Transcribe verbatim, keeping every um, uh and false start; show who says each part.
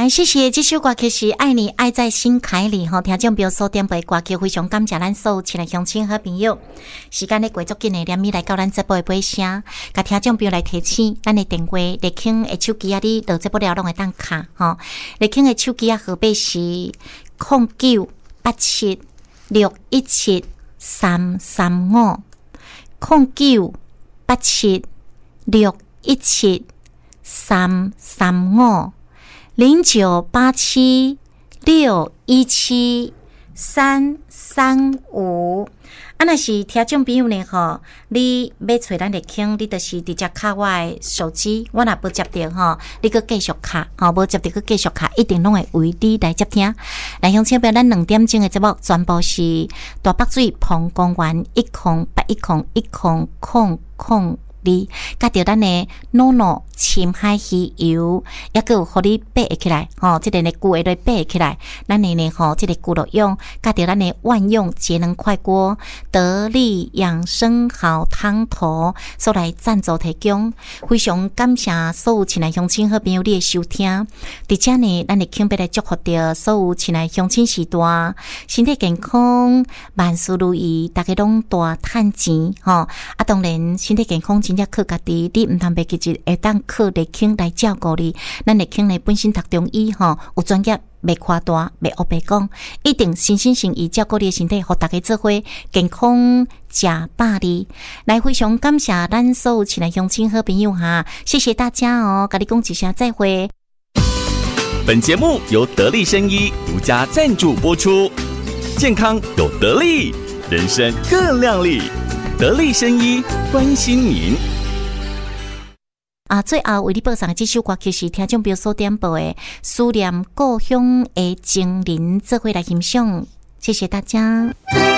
Speaker 1: 来，谢谢这首歌曲是《爱你爱在心坎里》吼，听众朋友所点播歌曲，非常感谢咱所有亲爱乡亲好朋友。时间咧过足紧诶，连咪来到咱节目诶尾声，甲听众朋友来提醒，咱诶电话、立轻诶手机啊，你落节目了拢会当卡吼。立轻诶手机啊，号码是零九八七六一七三三五零九八七六一七三三五。零九八七六一七三三五，啊，若是听众朋友呢吼，你要找咱立轻，你就是直接卡我的手机，我若无接到吼，你搁继续卡，吼，无接到搁继续卡，一定拢会为你来接听。来，乡亲朋友，咱两点钟的节目全部是大北水澎公园一空八一空一空空空。你甲着咱的诺诺深海鱼油，也个有互你爬起来吼，即、这个呢骨会来爬起来。咱的呢吼，即、这个骨肉用，甲着咱的万用节能快锅得力养生好汤头，所来赞助提供。非常感谢所有亲爱乡亲好朋友你的收听，而且呢，咱的特别来祝福着所有亲爱乡亲时代身体健康，万事如意，大家拢大赚钱吼。啊，当然身体健康。真正靠家己，你毋通袂记住会当靠立轻来照顾你。咱立轻呢本身读中医吼，有专业，袂夸大，袂黑白讲，一定诚心诚意照顾你的身体，互大家做伙健康食百里。来，非常感谢咱所有亲爱乡亲好朋友哈，谢谢大家哦，甲你讲一声再会。
Speaker 2: 本节目由得力生医独家赞助播出，健康有得力，人生更亮丽。得力生医关心您
Speaker 1: 啊！最后为你播送的这首歌曲是听众朋友所点播的《思念故乡的情人》，做伙来欣赏。谢谢大家。